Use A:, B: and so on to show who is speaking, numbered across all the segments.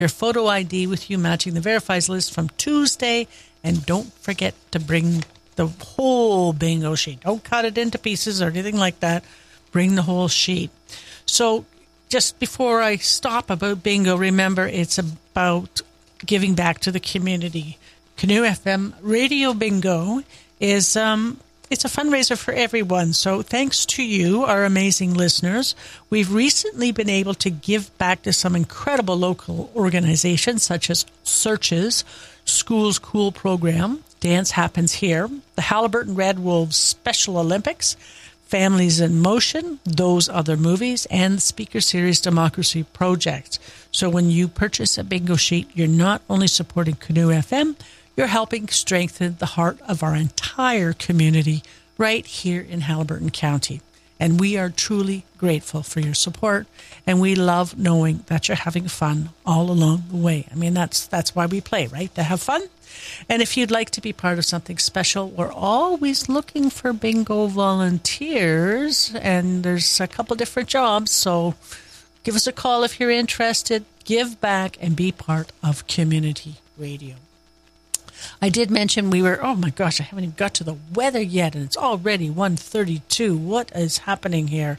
A: your photo ID with you matching the verifies list from Tuesday. And don't forget to bring the whole bingo sheet. Don't cut it into pieces or anything like that. Bring the whole sheet. So just before I stop about bingo, remember it's about giving back to the community. Canoe FM Radio Bingo is it's a fundraiser for everyone. So thanks to you, our amazing listeners, we've recently been able to give back to some incredible local organizations such as Searches, School's Cool Program, Dance Happens Here, the Haliburton Red Wolves Special Olympics, Families in Motion, Those Other Movies, and the Speaker Series Democracy Project. So when you purchase a bingo sheet, you're not only supporting Canoe FM, you're helping strengthen the heart of our entire community right here in Haliburton County. And we are truly grateful for your support, and we love knowing that you're having fun all along the way. I mean, that's why we play, right? To have fun. And if you'd like to be part of something special, we're always looking for bingo volunteers, and there's a couple different jobs, so give us a call if you're interested. Give back and be part of community radio. I did mention oh my gosh, I haven't even got to the weather yet, and it's already 1:32. What is happening here?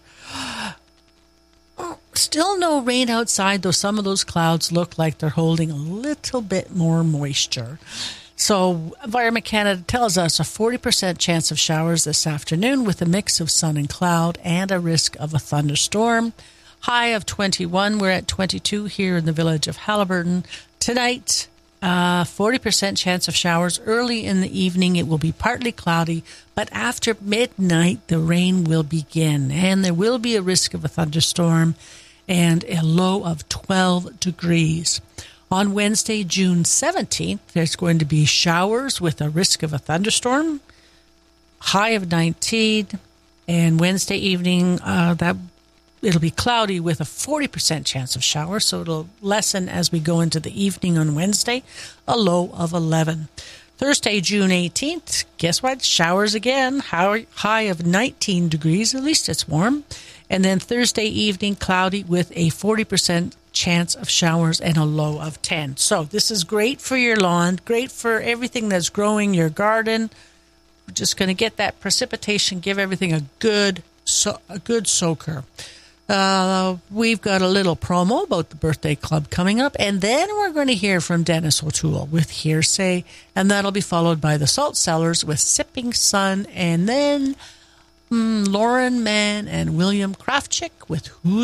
A: Still no rain outside, though some of those clouds look like they're holding a little bit more moisture. So Environment Canada tells us a 40% chance of showers this afternoon with a mix of sun and cloud and a risk of a thunderstorm. High of 21. We're at 22 here in the village of Haliburton. Tonight, 40% chance of showers. Early in the evening, it will be partly cloudy, but after midnight, the rain will begin, and there will be a risk of a thunderstorm and a low of 12 degrees. On Wednesday, June 17th, there's going to be showers with a risk of a thunderstorm, high of 19, and Wednesday evening, it'll be cloudy with a 40% chance of showers, so it'll lessen as we go into the evening on Wednesday, a low of 11. Thursday, June 18th, guess what? Showers again, high of 19 degrees, at least it's warm. And then Thursday evening, cloudy with a 40% chance of showers and a low of 10. So this is great for your lawn, great for everything that's growing your garden. We're just going to get that precipitation, give everything a good soaker. We've got a little promo about the birthday club coming up, and then we're going to hear from Dennis O'Toole with Hearsay, and that'll be followed by the Salt Cellars with Sipping Sun, and then Lauren Mann and William Krafchick with Who's